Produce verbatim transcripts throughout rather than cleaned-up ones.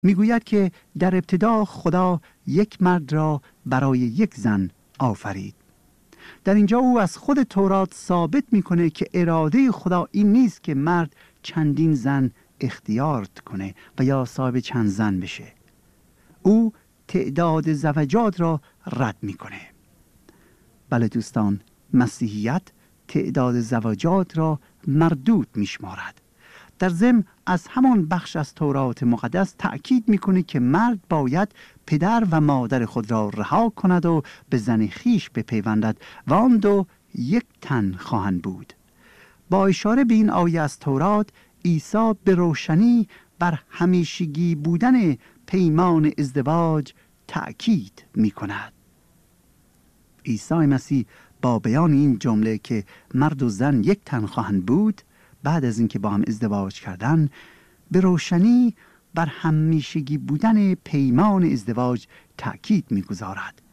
میگوید که در ابتدا خدا یک مرد را برای یک زن آفرید. در اینجا او از خود تورات ثابت میکنه که اراده خدا این نیست که مرد چندین زن اختیار کنه و یا صاحب چند زن بشه. او تعداد زوجات را رد میکنه. بله دوستان، مسیحیت تعداد زوجات را مردود میشمارد. در ضمن از همان بخش از تورات مقدس تأکید میکنه که مرد باید پدر و مادر خود را رها کند و به زن خیش بپیوندد و آن دو یک تن خواهند بود. با اشاره به این آیه از تورات، عیسی به روشنی بر همیشگی بودن پیمان ازدواج تأکید میکند. عیسی مسیح با بیان این جمله که مرد و زن یک تن خواهند بود بعد از اینکه با هم ازدواج کردن، به روشنی بر همیشگی بودن پیمان ازدواج تأکید می‌گذارد.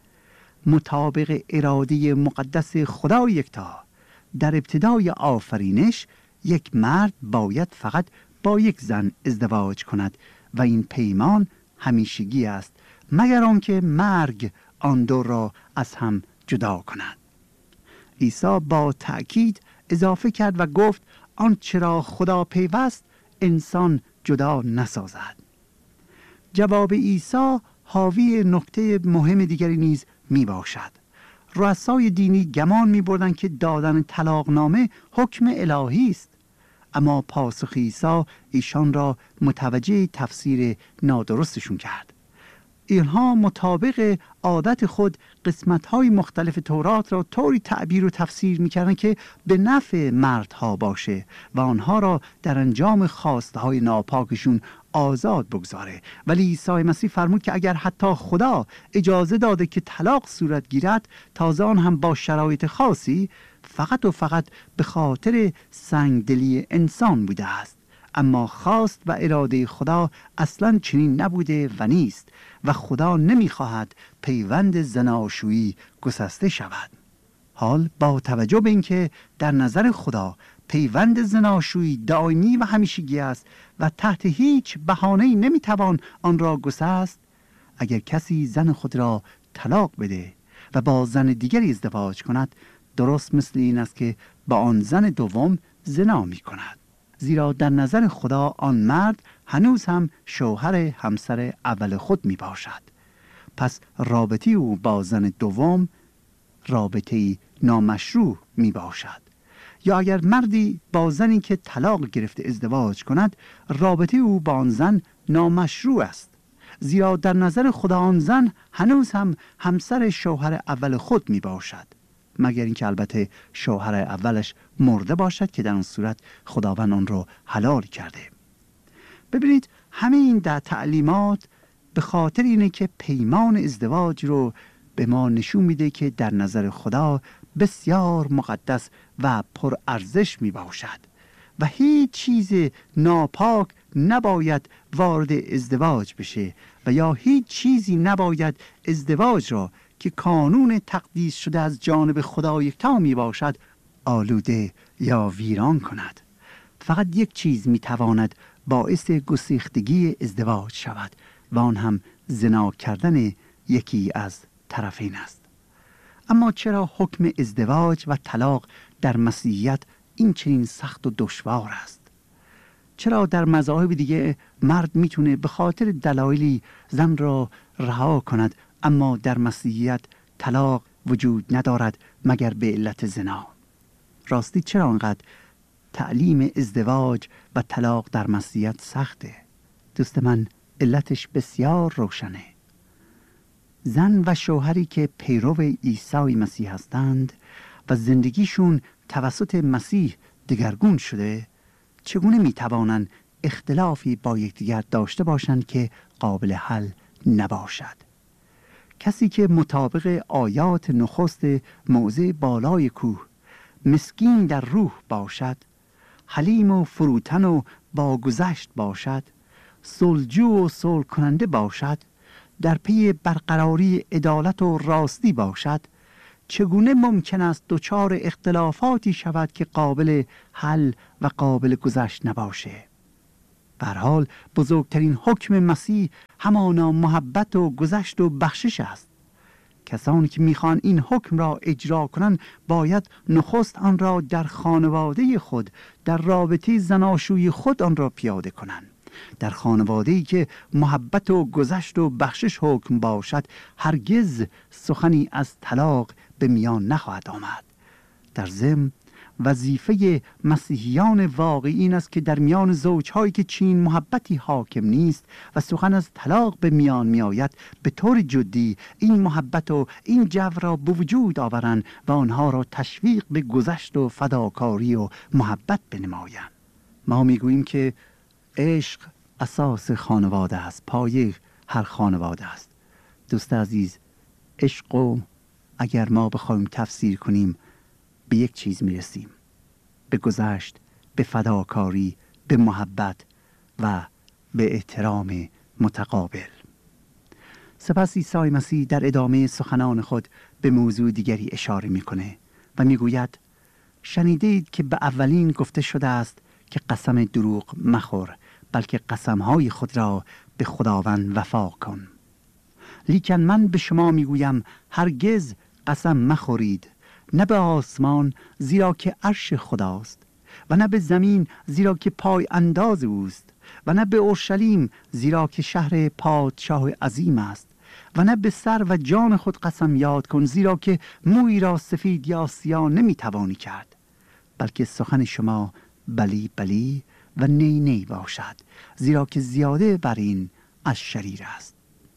مطابق اراده مقدس خدا یکتا، در ابتدای آفرینش یک مرد باید فقط با یک زن ازدواج کند و این پیمان همیشگی است، مگر آنکه مرگ آن دو را از هم جدا کند. عیسی با تأکید اضافه کرد و گفت آنچه را خدا پیوست انسان جدا نسازد. جواب عیسی حاوی نکته مهم دیگری نیز می باشد. رؤسای دینی گمان می بردند که دادن طلاقنامه حکم الهی است، اما پاسخ عیسی ایشان را متوجه تفسیر نادرستشون کرد. اینها مطابق عادت خود قسمت‌های مختلف تورات را طوری تعبیر و تفسیر می‌کردند که به نفع مردها باشه و آنها را در انجام خواسته‌های ناپاکشون آزاد بگذاره. ولی عیسی مسیح فرمود که اگر حتی خدا اجازه داده که طلاق صورت گیرد، تازه آن هم با شرایط خاصی، فقط و فقط به خاطر سنگدلی انسان بوده است. اما خواست و اراده خدا اصلا چنین نبوده و نیست و خدا نمیخواهد پیوند زناشویی گسسته شود. حال با توجه به اینکه در نظر خدا پیوند زناشویی دائمی و همیشگی است و تحت هیچ بهانه‌ای نمیتوان آن را گسست، اگر کسی زن خود را طلاق بده و با زن دیگری ازدواج کند، درست مثل این است که با آن زن دوم زنا می کند. زیرا در نظر خدا آن مرد هنوز هم شوهر همسر اول خود می باشد. پس رابطه او با زن دوم رابطه نامشروع می باشد. یا اگر مردی با زنی که طلاق گرفته ازدواج کند، رابطه او با آن زن نامشروع است، زیرا در نظر خدا آن زن هنوز هم همسر شوهر اول خود می باشد، مگر اینکه البته شوهر اولش مرده باشد که در اون صورت خداوند آن را حلال کرده. ببینید همه این در تعلیمات به خاطر اینه که پیمان ازدواج رو به ما نشون میده که در نظر خدا بسیار مقدس و پر ارزش می باشد و هیچ چیز ناپاک نباید وارد ازدواج بشه و یا هیچ چیزی نباید ازدواج را که کانون تقدیس شده از جانب خدا یکتا می باشد آلوده یا ویران کند. فقط یک چیز می تواند باعث گسیختگی ازدواج شود و آن هم زنا کردن یکی از طرفین است. اما چرا حکم ازدواج و طلاق در مسیحیت این چنین سخت و دشوار است؟ چرا در مذاهب دیگه مرد میتونه به خاطر دلایلی زن را رها کند، اما در مسیحیت طلاق وجود ندارد مگر به علت زنا؟ راستی چرا انقدر تعلیم ازدواج و طلاق در مسیحیت سخته؟ دوست من، علتش بسیار روشنه. زن و شوهری که پیرو عیسی مسیح هستند و زندگیشون توسط مسیح دگرگون شده، چگونه میتوانند اختلافی با یکدیگر داشته باشند که قابل حل نباشد؟ کسی که مطابق آیات نخست موضع بالای کوه مسکین در روح باشد، حلیم و فروتن و با گذشت باشد، صلحجو و صلح کننده باشد، در پی برقراری عدالت و راستی باشد، چگونه ممکن است دچار اختلافاتی شود که قابل حل و قابل گذشت نباشه؟ به هر حال بزرگترین حکم مسیح همانا محبت و گذشت و بخشش است. کسانی که میخوان این حکم را اجرا کنند باید نخست آن را در خانواده خود، در رابطه زناشویی خود آن را پیاده کنند. در خانواده‌ای که محبت و گذشت و بخشش حکم باشد هرگز سخنی از طلاق به میان نخواهد آمد. در ضمن وظیفه مسیحیان واقعی این است که در میان زوجهایی که چنین محبتی حاکم نیست و سخن از طلاق به میان می آید به طور جدی این محبت و این جو را به وجود آورند و آنها را تشویق به گذشت و فداکاری و محبت بنمایند. ما می گوییم که عشق اساس خانواده است، پایه هر خانواده است. دوست عزیز، عشق و اگر ما بخوایم تفسیر کنیم به یک چیز میرسیم: به گذشت، به فداکاری، به محبت و به احترام متقابل. سپس عیسی مسیح در ادامه سخنان خود به موضوع دیگری اشاره میکنه و میگوید: شنیدید که به اولین گفته شده است که قسم دروغ مخور، بلکه قسمهای خود را به خداوند وفا کن. لیکن من به شما میگویم هرگز قسم مخورید، نه به آسمان زیرا که عرش خداست، و نه به زمین زیرا که پای انداز اوست، و نه به اورشلیم زیرا که شهر پادشاه عظیم است، و نه به سر و جان خود قسم یاد کن زیرا که مویی را سفید یا سیاه نمیتوانی کرد، بلکه سخن شما بلی بلی و نی نی باشد، زیرا که زیاده بر این از شریر است.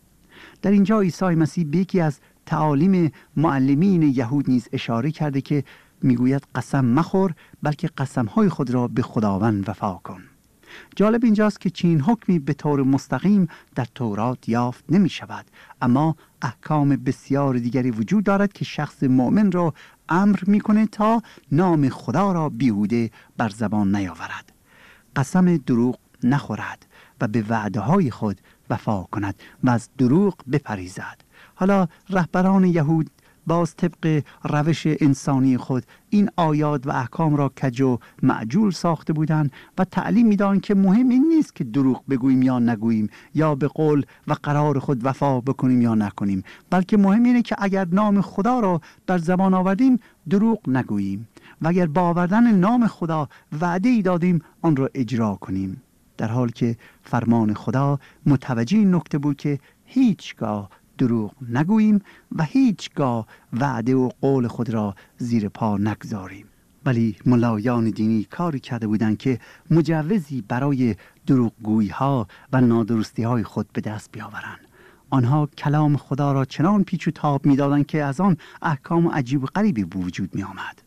در اینجا عیسی مسیح به یکی از تعالیم معلمین یهود نیز اشاره کرده که میگوید قسم مخور، بلکه قسمهای خود را به خداوند وفا کن. جالب اینجاست که چنین حکمی به طور مستقیم در تورات یافت نمی شود، اما احکام بسیار دیگری وجود دارد که شخص مؤمن را امر میکنه تا نام خدا را بیهوده بر زبان نیاورد، قسم دروغ نخورد و به وعده های خود وفا کند و از دروغ بپریزد. حالا رهبران یهود باز طبق روش انسانی خود این آیات و احکام را کج و معجول ساخته بودند و تعلیم میدادند که مهم این نیست که دروغ بگوییم یا نگوییم، یا به قول و قرار خود وفا بکنیم یا نکنیم، بلکه مهم اینه که اگر نام خدا را بر زبان آوردیم دروغ نگوییم و اگر با آوردن نام خدا وعده ای دادیم آن را اجرا کنیم. در حالی که فرمان خدا متوجه این نکته بود که هیچگاه دروغ نگوییم و هیچگاه وعده و قول خود را زیر پا نگذاریم. ولی ملایان دینی کاری کرده بودند که مجوزی برای دروغگویی ها و نادرستی های خود به دست بیاورند. آنها کلام خدا را چنان پیچ و تاب می‌دادند که از آن احکام عجیب و غریبی به وجود می آمد.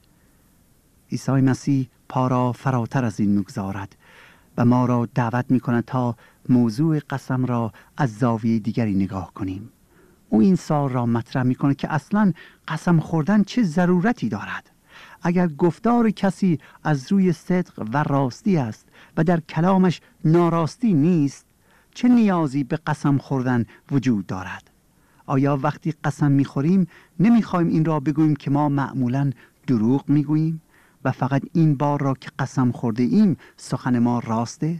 عیسی مسیح پا را فراتر از این می‌گذارد و ما را دعوت می‌کند تا موضوع قسم را از زاویه دیگری نگاه کنیم. او این سوال را مطرح می‌کند که اصلاً قسم خوردن چه ضرورتی دارد؟ اگر گفتار کسی از روی صدق و راستی است و در کلامش ناراستی نیست، چه نیازی به قسم خوردن وجود دارد؟ آیا وقتی قسم می‌خوریم نمی‌خوایم این را بگوییم که ما معمولاً دروغ می‌گوییم و فقط این بار را که قسم خورده ایم سخن ما راسته؟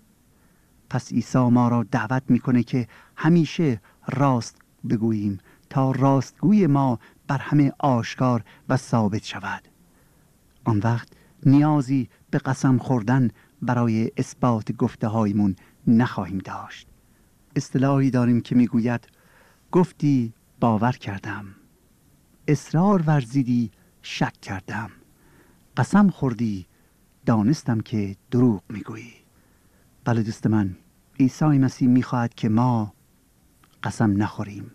پس عیسی ما را دعوت میکنه که همیشه راست بگوییم تا راستگوی ما بر همه آشکار و ثابت شود. آن وقت نیازی به قسم خوردن برای اثبات گفته هایمون نخواهیم داشت. اصطلاحی داریم که میگوید گفتی باور کردم، اصرار ورزیدی شک کردم، قسم خوردی دانستم که دروغ میگویی. بله دوست من، عیسی مسیح میخواهد که ما قسم نخوریم،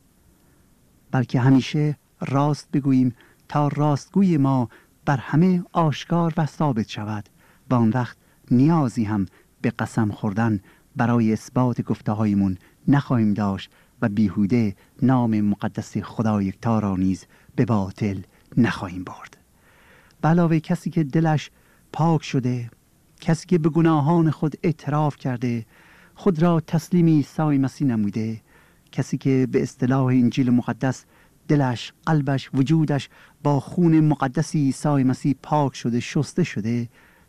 بلکه همیشه راست بگوییم تا راستگوی ما بر همه آشکار و ثابت شود و آن وقت نیازی هم به قسم خوردن برای اثبات گفته هایمون نخواهیم داشت و بیهوده نام مقدس خدا یکتا را نیز به باطل نخواهیم برد. به علاوه کسی که دلش پاک شده، کسی که به گناهان خود اعتراف کرده، خود را تسلیم عیسی مسیح نموده، کسی که به اصطلاح انجیل مقدس دلش، قلبش، وجودش با خون مقدس عیسی مسیح پاک شده، شسته شده،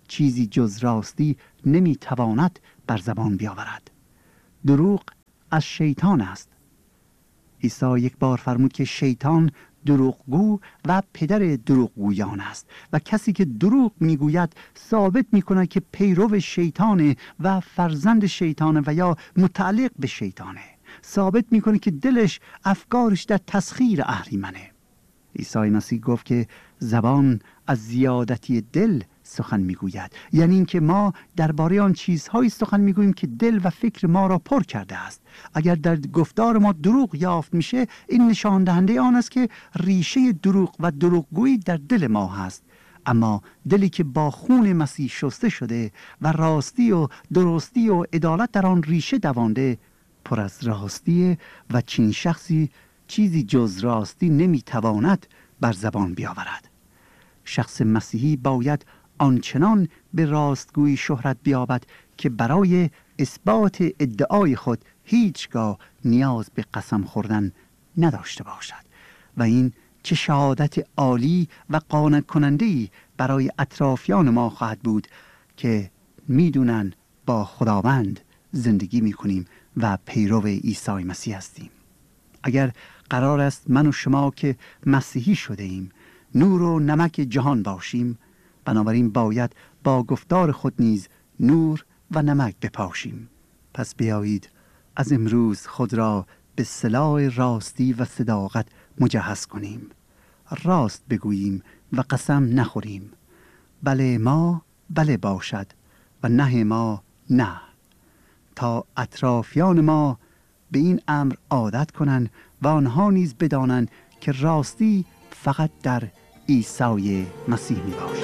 چیزی جز راستی نمیتواند بر زبان بیاورد. دروغ از شیطان است. عیسی یک بار فرمود که شیطان دروغگو و پدر دروغگویان است و کسی که دروغ میگوید ثابت میکنه که پیرو شیطانه و فرزند شیطانه و یا متعلق به شیطانه. ثابت میکنه که دلش افکارش در تسخیر اهریمنه. عیسی مسیح گفت که زبان از زیادتی دل سخن میگوید، یعنی اینکه ما درباره آن چیزهایی سخن میگوییم که دل و فکر ما را پر کرده است. اگر در گفتار ما دروغ یافت میشه، این نشان دهنده آن است که ریشه دروغ و دروغگویی در دل ما هست. اما دلی که با خون مسیح شسته شده و راستی و درستی و عدالت در آن ریشه دوانده، پر از راستی و چین شخصی چیزی جز راستی نمیتواند بر زبان بیاورد. شخص مسیحی باید آنچنان به راستگویی شهرت بیابد که برای اثبات ادعای خود هیچگاه نیاز به قسم خوردن نداشته باشد و این چه شهادت عالی و قانع کننده‌ای برای اطرافیان ما خواهد بود که میدونن با خداوند زندگی میکنیم و پیرو عیسی مسیح هستیم. اگر قرار است من و شما که مسیحی شده ایم نور و نمک جهان باشیم، بنابراین باید با گفتار خود نیز نور و نمک بپاشیم. پس بیایید از امروز خود را به سلاح راستی و صداقت مجهز کنیم. راست بگوییم و قسم نخوریم. بله ما بله باشد و نه ما نه، تا اطرافیان ما به این امر عادت کنند و آنها نیز بدانند که راستی فقط در عیسی مسیح می باشد.